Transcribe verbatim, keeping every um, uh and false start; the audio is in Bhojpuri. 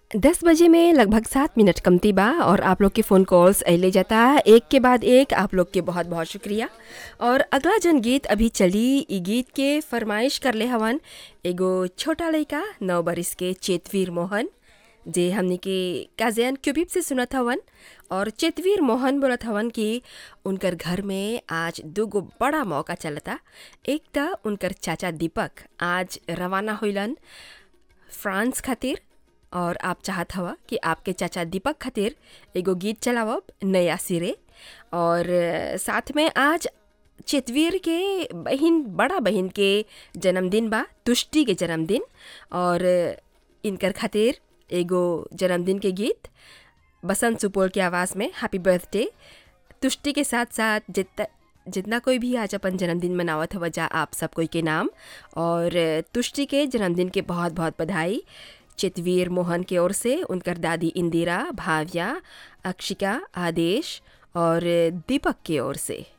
दस बजे में लगभग सात मिनट कमती बा और आप लोग के फ़ोन कॉल्स अइले जाता एक के बाद एक। आप लोग के बहुत बहुत शुक्रिया। और अगला जन गीत अभी चली, ई गीत के फरमाइश करले हवन एगो छोटा लइका नौ बरिस के चेतवीर मोहन, जे हमनी के काजियन क्यूबिप से सुनत हवन। और चेतवीर मोहन बोलत हवन कि उनकर घर में आज दूगो बड़ा मौका चलता। एक त उनकर चाचा दीपक आज रवाना होइलन फ्रांस खातिर, और आप चाहत हवा कि आपके चाचा दीपक खातिर एगो गीत चलावब नया सिरे। और साथ में आज चेतवीर के बहिन बड़ा बहिन के जन्मदिन बा, तुष्टि के जन्मदिन। और इनकर खातिर एगो जन्मदिन के गीत बसंत सुपौल की आवाज़ में हैप्पी बर्थडे। तुष्टि के साथ साथ जितना जितना कोई भी आज अपन जन्मदिन मनावत हवा जा, आप सब कोई के नाम और तुष्टि के जन्मदिन के बहुत बहुत बधाई। चितवीर मोहन की ओर से उनकर दादी इंदिरा, भाव्या, अक्षिका, आदेश और दीपक की ओर से।